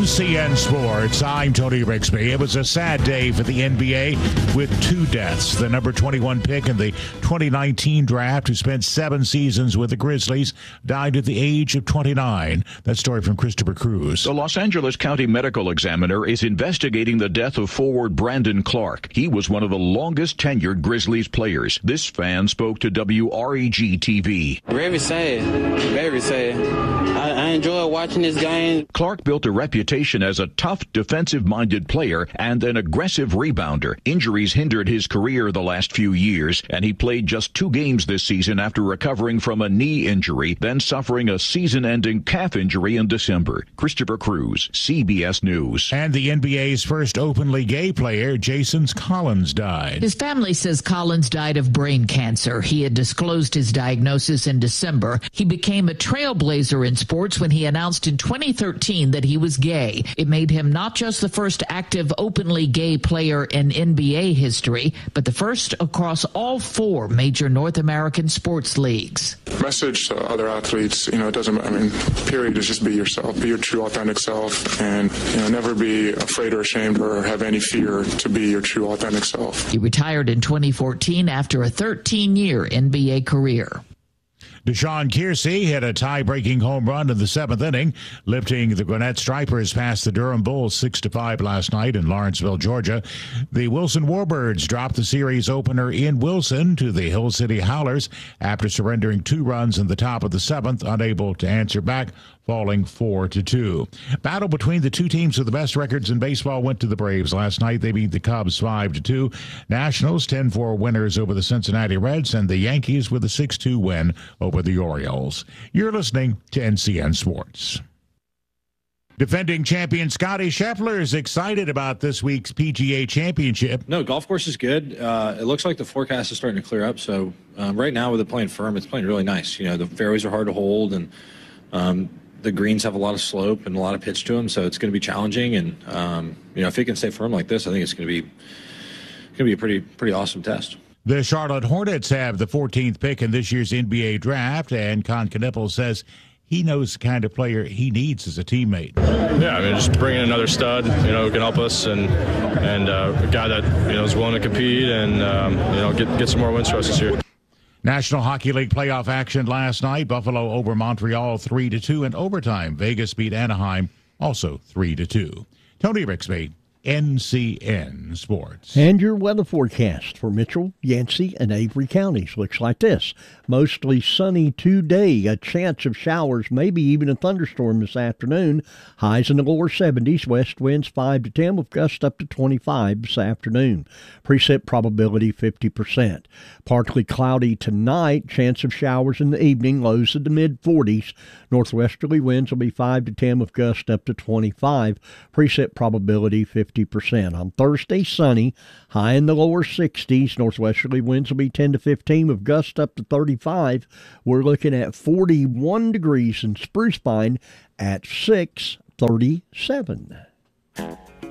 NCN Sports, I'm Tony Rixby. It was a sad day for the NBA with two deaths. The number 21 pick in the 2019 draft, who spent 7 seasons with the Grizzlies, died at the age of 29. That story from Christopher Cruz. The Los Angeles County Medical Examiner is investigating the death of forward Brandon Clark. He was one of the longest tenured Grizzlies players. This fan spoke to WREG-TV. Very sad. Very sad. I enjoy watching this game. Clark built a reputation as a tough, defensive-minded player and an aggressive rebounder. Injuries hindered his career the last few years, and he played just 2 games this season after recovering from a knee injury, then suffering a season-ending calf injury in December. Christopher Cruz, CBS News. And the NBA's first openly gay player, Jason Collins, died. His family says Collins died of brain cancer. He had disclosed his diagnosis in December. He became a trailblazer in sports when he announced in 2013 that he was gay. It made him not just the first active openly gay player in NBA history, but the first across all 4 major North American sports leagues. Message to other athletes, it doesn't, period, is just be yourself, be your true authentic self, and, never be afraid or ashamed or have any fear to be your true authentic self. He retired in 2014 after a 13-year NBA career. Deshaun Kiersey hit a tie-breaking home run in the 7th inning, lifting the Gwinnett Stripers past the Durham Bulls 6-5 last night in Lawrenceville, Georgia. The Wilson Warbirds dropped the series opener in Wilson to the Hill City Howlers after surrendering 2 runs in the top of the 7th, unable to answer back, falling 4-2. Battle between the 2 teams with the best records in baseball went to the Braves last night. They beat the Cubs 5-2. Nationals 10-4 winners over the Cincinnati Reds, and the Yankees with a 6-2 win over the Orioles. You're listening to NCN Sports. Defending champion Scottie Scheffler is excited about this week's PGA Championship. No, golf course is good. It looks like the forecast is starting to clear up. So right now with it playing firm, it's playing really nice. The fairways are hard to hold, and the greens have a lot of slope and a lot of pitch to them, so it's going to be challenging. And if it can stay firm like this, I think it's going to be a pretty awesome test. The Charlotte Hornets have the 14th pick in this year's NBA draft, and Con Knippel says he knows the kind of player he needs as a teammate. Yeah, just bringing another stud, who can help us, and a guy that is willing to compete and get some more wins for us this year. National Hockey League playoff action last night. Buffalo over Montreal 3-2. In overtime, Vegas beat Anaheim also 3-2. Tony Rixby, NCN Sports. And your weather forecast for Mitchell, Yancey, and Avery counties looks like this. Mostly sunny today. A chance of showers, maybe even a thunderstorm this afternoon. Highs in the lower 70s. West winds 5 to 10 with gusts up to 25 this afternoon. Precip probability 50%. Partly cloudy tonight. Chance of showers in the evening. Lows in the mid-40s. Northwesterly winds will be 5 to 10 with gusts up to 25. Precip probability 50%. On Thursday, sunny, high in the lower 60s. Northwesterly winds will be 10 to 15 with gusts up to 35. We're looking at 41 degrees in Spruce Pine at 637.